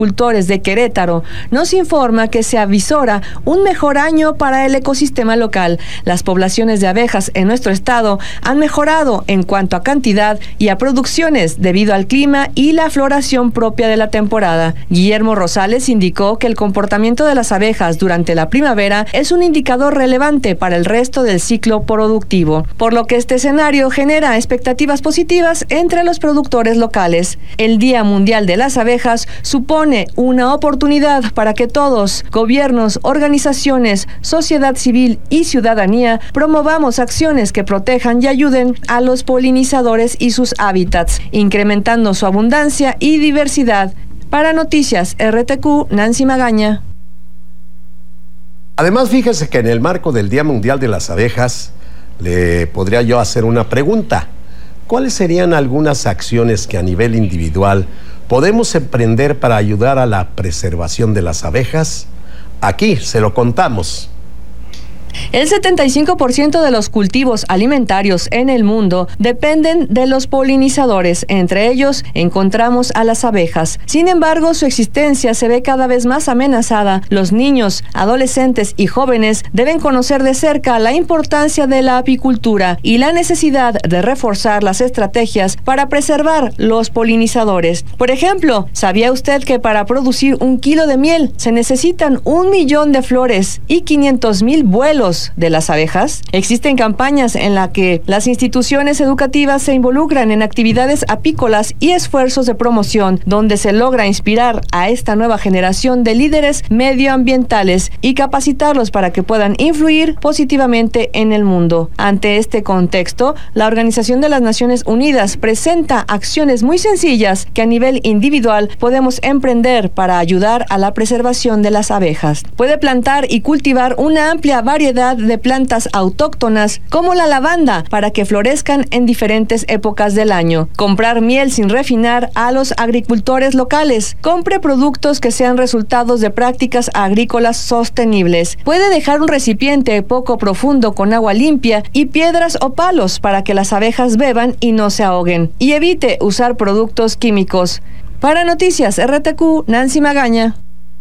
Agricultores de Querétaro nos informa que se avisora un mejor año para el ecosistema local. Las poblaciones de abejas en nuestro estado han mejorado en cuanto a cantidad y a producciones debido al clima y la floración propia de la temporada. Guillermo Rosales indicó que el comportamiento de las abejas durante la primavera es un indicador relevante para el resto del ciclo productivo, por lo que este escenario genera expectativas positivas entre los productores locales. El Día Mundial de las Abejas supone una oportunidad para que todos, gobiernos, organizaciones, sociedad civil y ciudadanía, promovamos acciones que protejan y ayuden a los polinizadores y sus hábitats, incrementando su abundancia y diversidad. Para Noticias RTQ, Nancy Magaña. Además, fíjese que en el marco del Día Mundial de las Abejas, le podría yo hacer una pregunta. ¿Cuáles serían algunas acciones que a nivel individual podemos emprender para ayudar a la preservación de las abejas? Aquí se lo contamos. El 75% de los cultivos alimentarios en el mundo dependen de los polinizadores. Entre ellos encontramos a las abejas. Sin embargo, su existencia se ve cada vez más amenazada. Los niños, adolescentes y jóvenes deben conocer de cerca la importancia de la apicultura y la necesidad de reforzar las estrategias para preservar los polinizadores. Por ejemplo, ¿sabía usted que para producir 1 kilo de miel se necesitan 1 millón de flores y 500,000 vuelos de las abejas? Existen campañas en las que las instituciones educativas se involucran en actividades apícolas y esfuerzos de promoción, donde se logra inspirar a esta nueva generación de líderes medioambientales y capacitarlos para que puedan influir positivamente en el mundo. Ante este contexto, la Organización de las Naciones Unidas presenta acciones muy sencillas que a nivel individual podemos emprender para ayudar a la preservación de las abejas. Puede plantar y cultivar una amplia variedad de plantas autóctonas como la lavanda para que florezcan en diferentes épocas del año. Comprar miel sin refinar a los agricultores locales. Compre productos que sean resultados de prácticas agrícolas sostenibles. Puede dejar un recipiente poco profundo con agua limpia y piedras o palos para que las abejas beban y no se ahoguen. Y evite usar productos químicos. Para Noticias RTQ, Nancy Magaña.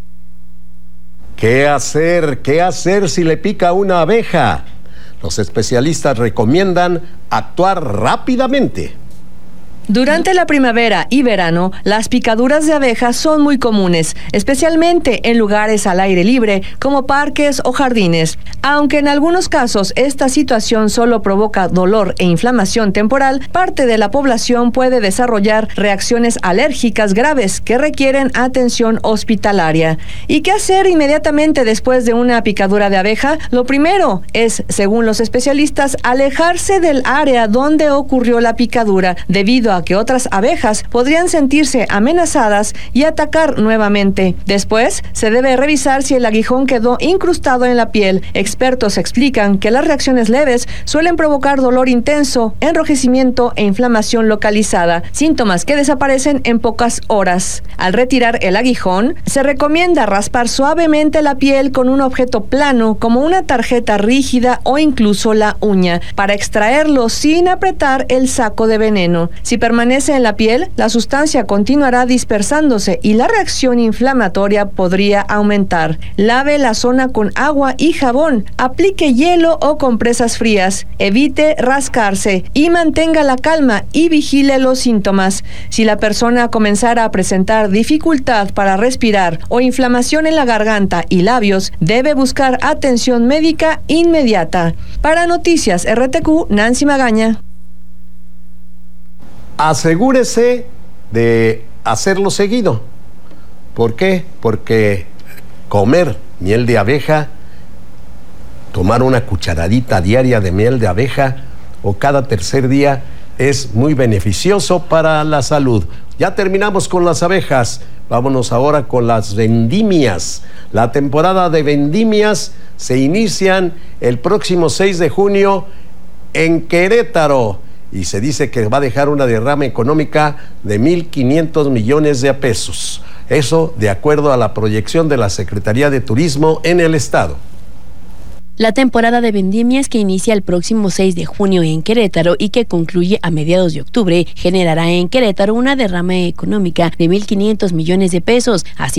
¿Qué hacer? ¿Qué hacer si le pica una abeja? Los especialistas recomiendan actuar rápidamente. Durante la primavera y verano, las picaduras de abejas son muy comunes, especialmente en lugares al aire libre, como parques o jardines. Aunque en algunos casos esta situación solo provoca dolor e inflamación temporal, parte de la población puede desarrollar reacciones alérgicas graves que requieren atención hospitalaria. ¿Y qué hacer inmediatamente después de una picadura de abeja? Lo primero es, según los especialistas, alejarse del área donde ocurrió la picadura, debido a que otras abejas podrían sentirse amenazadas y atacar nuevamente. Después, se debe revisar si el aguijón quedó incrustado en la piel. Expertos explican que las reacciones leves suelen provocar dolor intenso, enrojecimiento e inflamación localizada, síntomas que desaparecen en pocas horas. Al retirar el aguijón, se recomienda raspar suavemente la piel con un objeto plano como una tarjeta rígida o incluso la uña, para extraerlo sin apretar el saco de veneno. Si permanece en la piel, la sustancia continuará dispersándose y la reacción inflamatoria podría aumentar. Lave la zona con agua y jabón, aplique hielo o compresas frías, evite rascarse y mantenga la calma y vigile los síntomas. Si la persona comenzara a presentar dificultad para respirar o inflamación en la garganta y labios, debe buscar atención médica inmediata. Para Noticias RTQ, Nancy Magaña. Asegúrese de hacerlo seguido. ¿Por qué? Porque comer miel de abeja, tomar una cucharadita diaria de miel de abeja o cada tercer día es muy beneficioso para la salud. Ya terminamos con las abejas. Vámonos ahora con las vendimias. La temporada de vendimias se inician el próximo 6 de junio en Querétaro. Y se dice que va a dejar una derrama económica de 1,500 millones de pesos. Eso de acuerdo a la proyección de la Secretaría de Turismo en el estado. La temporada de vendimias, que inicia el próximo 6 de junio en Querétaro y que concluye a mediados de octubre, generará en Querétaro una derrama económica de 1,500 millones de pesos, así